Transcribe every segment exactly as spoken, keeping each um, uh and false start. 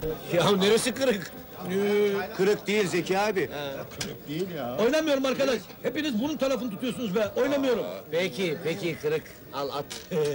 Ya neresi kırık? Kırık değil Zeki abi. Değil ya. Oynamıyorum arkadaş. Hepiniz bunun tarafını tutuyorsunuz be. Oynamıyorum. Peki, peki kırık. Al at.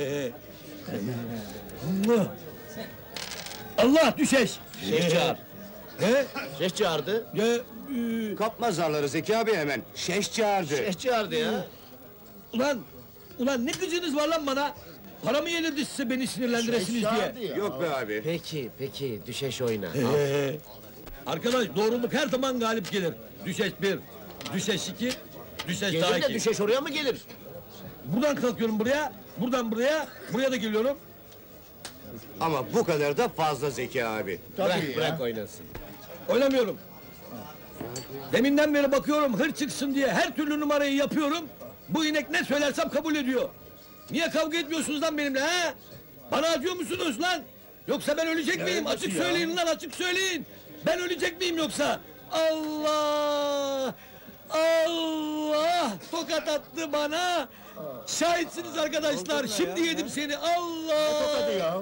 Allah düşeş. Şeyh çağır. He? Şeyh çağırdı. Ya, e, Kapma zarları Zeki abi hemen. Şeş çağırdı. Şeyh çağırdı ya. ulan, ulan ne gıcınız var lan bana? Para mı yenildi size beni sinirlendiresiniz Çağırdı diye? ya. Yok be abi. Peki, peki. Düşeş oyna. Al. Ee, arkadaş doğruluk her zaman galip gelir. Düşeş bir, düşeş iki, düşeş daha Gelir de iki. düşeş oraya mı gelir? Buradan kalkıyorum buraya, buradan buraya, buraya da geliyorum. Ama bu kadar da fazla Zeki abi. Tabii Bırak, ya. bırak oynasın. Oynamıyorum. Deminden beri bakıyorum hır çıksın diye her türlü numarayı yapıyorum. Bu inek ne söylersem kabul ediyor. Niye kavga etmiyorsunuz lan benimle ha? Bana acıyor musunuz lan? Yoksa ben ölecek miyim? Açık ya? söyleyin lan, açık söyleyin. Ben ölecek miyim yoksa? Allah! Allah! Tokat attı bana! Şahitsiniz arkadaşlar, şimdi yedim seni, Allah! Hadi ya.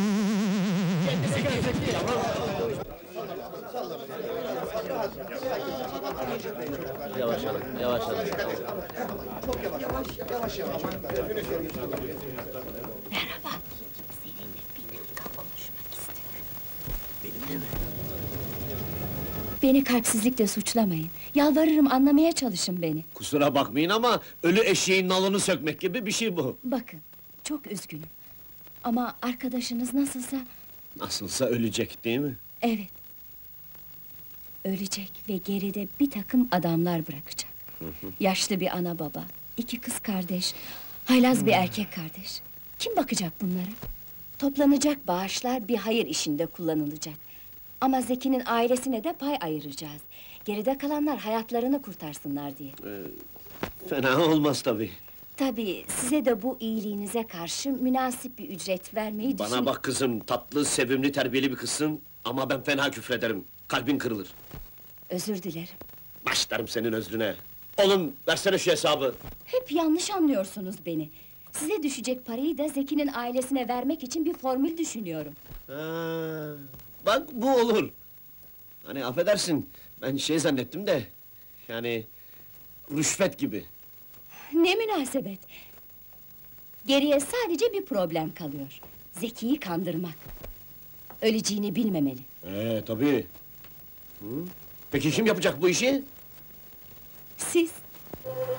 Yavaşalım, yavaşalım. Merhaba. Seninle bir dakika konuşmak istiyorum. Benimle mi? Beni kalpsizlikle suçlamayın. Yalvarırım anlamaya çalışın beni. Kusura bakmayın ama ölü eşeğin nalını sökmek gibi bir şey bu. Bakın, çok üzgünüm. Ama arkadaşınız nasılsa... Nasılsa ölecek değil mi? Evet. Ölecek ve geride bir takım adamlar bırakacak. Yaşlı bir ana baba, iki kız kardeş, haylaz bir erkek kardeş. Kim bakacak bunlara? Toplanacak bağışlar bir hayır işinde kullanılacak. Ama Zeki'nin ailesine de pay ayıracağız. Geride kalanlar hayatlarını kurtarsınlar diye. Fena olmaz tabii. Tabii size de bu iyiliğinize karşı münasip bir ücret vermeyi Bana düşün- bak kızım, tatlı, sevimli, terbiyeli bir kızsın. Ama ben fena küfrederim, kalbin kırılır. Özür dilerim. Başlarım senin özrüne. Oğlum, versene şu hesabı. Hep yanlış anlıyorsunuz beni. Size düşecek parayı da Zeki'nin ailesine vermek için bir formül düşünüyorum. Ha, bak bu olur. Hani affedersin, ben şey zannettim de... Yani... Rüşvet gibi. Ne münasebet! Geriye sadece bir problem kalıyor. Zeki'yi kandırmak. Öleceğini bilmemeli. Ee, tabii. Hı? Peki kim yapacak bu işi? Siz